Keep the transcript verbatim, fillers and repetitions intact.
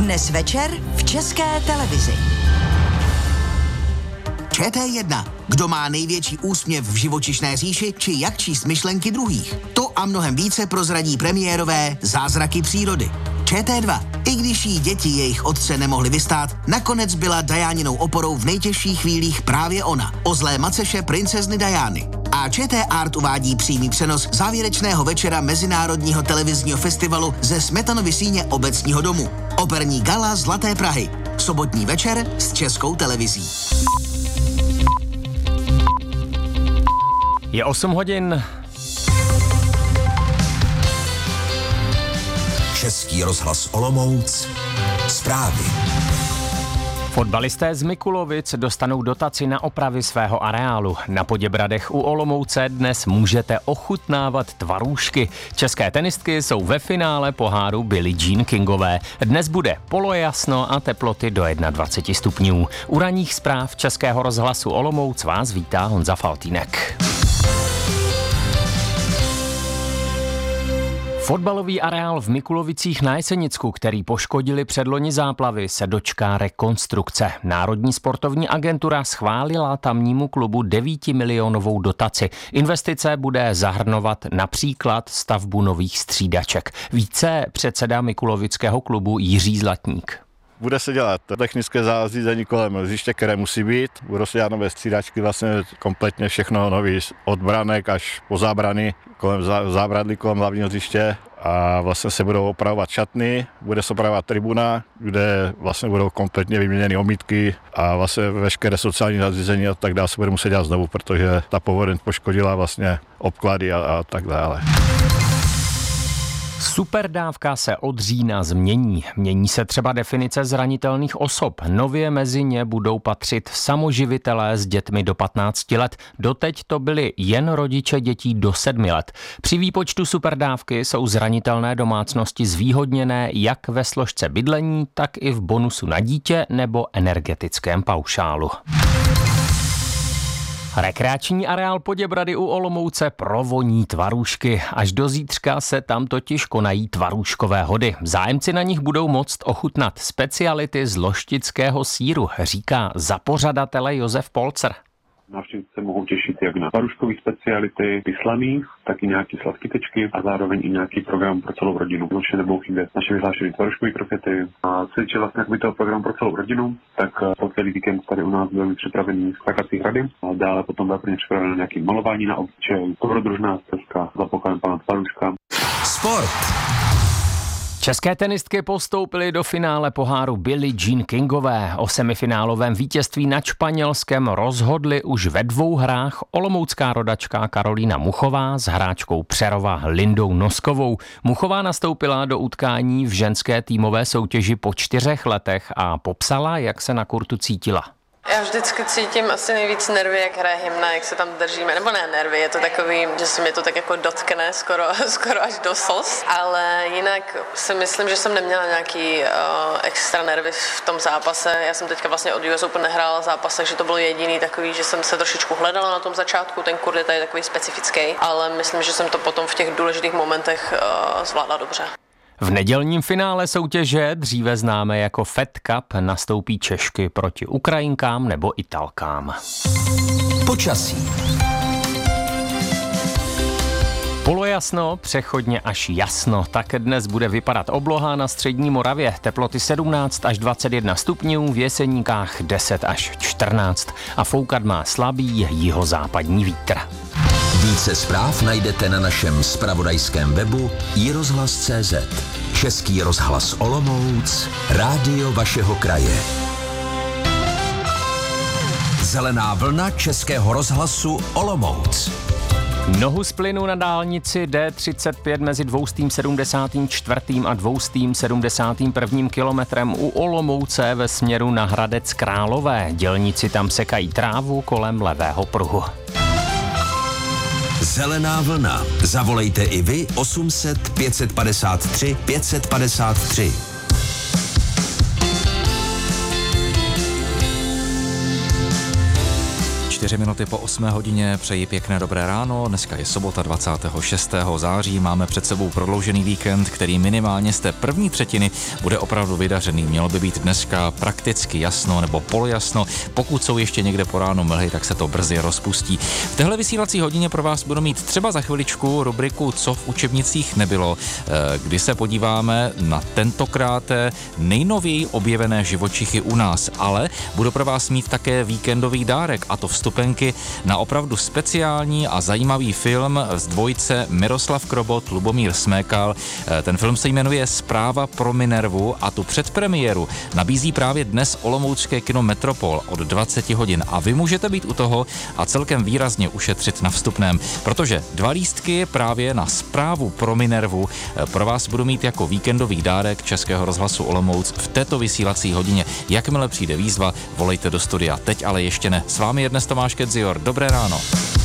Dnes večer v České televizi. Č T jedna. Kdo má největší úsměv v živočišné říši, či jak číst myšlenky druhých. To a mnohem více prozradí premiérové Zázraky přírody. Č T dva. I když jí děti jejich otce nemohli vystát, nakonec byla Dianinou oporou v nejtěžších chvílích právě ona, o zlé maceše princezny Diany. A Č T Art uvádí přímý přenos závěrečného večera Mezinárodního televizního festivalu ze Smetanovy síně Obecního domu. Operní gala Zlaté Prahy. Sobotní večer s Českou televizí. Je osm hodin. Český rozhlas Olomouc. Zprávy. Fotbalisté z Mikulovic dostanou dotaci na opravy svého areálu. Na Poděbradech u Olomouce dnes můžete ochutnávat tvarůžky. České tenistky jsou ve finále poháru Billie Jean Kingové. Dnes bude polojasno a teploty do dvacet jedna stupňů. U ranních zpráv Českého rozhlasu Olomouc vás vítá Honza Faltýnek. Fotbalový areál v Mikulovicích na Jesenicku, který poškodili předloni záplavy, se dočká rekonstrukce. Národní sportovní agentura schválila tamnímu klubu devítimilionovou dotaci. Investice bude zahrnovat například stavbu nových střídaček. Více předseda Mikulovického klubu Jiří Zlatník. Bude se dělat technické zařízení kolem hřiště, které musí být. Budou se dělat nové střídačky, vlastně kompletně všechno nový, od branek až po zábrany, kolem zábradlí, kolem hlavního hřiště. A vlastně se budou opravovat šatny, bude se opravovat tribuna, kde vlastně budou kompletně vyměněny omítky a vlastně veškeré sociální zařízení a tak dále se bude muset dělat znovu, protože ta povodeň poškodila vlastně obklady a, a tak dále. Superdávka se od října změní. Mění se třeba definice zranitelných osob. Nově mezi ně budou patřit samoživitelé s dětmi do patnácti let. Doteď to byli jen rodiče dětí do sedmi let. Při výpočtu superdávky jsou zranitelné domácnosti zvýhodněné jak ve složce bydlení, tak i v bonusu na dítě nebo energetickém paušálu. Rekreační areál Poděbrady u Olomouce provoní tvarůžky. Až do zítřka se tam totiž konají tvarůžkové hody. Zájemci na nich budou moct ochutnat speciality z loštického sýru, říká za pořadatele Josef Polcer. Návštěvníci se mohou těšit jak na tvarůžkové speciality vyslaný, tak i nějaké sladkytečky a zároveň i nějaký program pro celou rodinu. Určitě nebudou chybět naše vyhlášené tvarůžkové krokety. A co je vlastně jakoby toho program pro celou rodinu, tak po celý víkend tady u nás byly připravený skakací hrady a dále potom bylo pro ně připraveno nějaké malování na obličej, dobrodružná stezka za pokojem pana tvarůžka. Sport. České tenistky postoupily do finále poháru Billie Jean Kingové. O semifinálovém vítězství nad Španělskem rozhodli už ve dvou hrách olomoucká rodačka Karolína Muchová s hráčkou Přerova Lindou Noskovou. Muchová nastoupila do utkání v ženské týmové soutěži po čtyřech letech a popsala, jak se na kurtu cítila. Já vždycky cítím asi nejvíc nervy, jak hraje hymna, jak se tam držíme, nebo ne nervy, je to takový, že se mě to tak jako dotkne skoro, skoro až do slz, ale jinak si myslím, že jsem neměla nějaký uh, extra nervy v tom zápase. Já jsem teďka vlastně od U S Open nehrála zápas, takže to bylo jediný takový, že jsem se trošičku hledala na tom začátku, ten kurd je tady takový specifický, ale myslím, že jsem to potom v těch důležitých momentech uh, zvládla dobře. V nedělním finále soutěže, dříve známé jako Fed Cup, nastoupí Češky proti Ukrajinkám nebo Italkám. Počasí. Polojasno, přechodně až jasno. Tak dnes bude vypadat obloha na střední Moravě. Teploty sedmnáct až dvacet jedna stupňů, v Jeseníkách deset až čtrnáct. A foukat má slabý jihozápadní vítr. Více zpráv najdete na našem zpravodajském webu i rozhlas tečka cé zet. Český rozhlas Olomouc, rádio vašeho kraje. Zelená vlna Českého rozhlasu Olomouc. Nohu z plynu na dálnici D třicet pět mezi dvěstě sedmdesát čtyři a dvěstě sedmdesát jedna kilometrem u Olomouce ve směru na Hradec Králové. Dělníci tam sekají trávu kolem levého pruhu. Zelená vlna. Zavolejte i vy osm set pět padesát tři pět padesát tři. čtyři minuty po osmé hodině, přeji pěkné dobré ráno. Dneska je sobota dvacátého šestého září, máme před sebou prodloužený víkend, který minimálně z té první třetiny bude opravdu vydařený. Mělo by být dneska prakticky jasno nebo polojasno. Pokud jsou ještě někde po ránu mlhy, tak se to brzy rozpustí. V téhle vysílací hodině pro vás budu mít třeba za chviličku rubriku Co v učebnicích nebylo, kdy se podíváme na tentokrát nejnověji objevené živočichy u nás, ale budu pro vás mít také víkendový dárek, a to vstupenky na opravdu speciální a zajímavý film z dvojice Miroslav Krobot, Lubomír Smekal. Ten film se jmenuje Zpráva pro Minervu a tu předpremiéru nabízí právě dnes olomoucké kino Metropol od dvacet hodin a vy můžete být u toho a celkem výrazně ušetřit na vstupném, protože dva lístky právě na Zprávu pro Minervu pro vás budu mít jako víkendový dárek Českého rozhlasu Olomouc v této vysílací hodině. Jakmile přijde výzva, volejte do studia. Teď ale ještě ne. S vámi je dnes Tomáš Kedzior. Dobré ráno.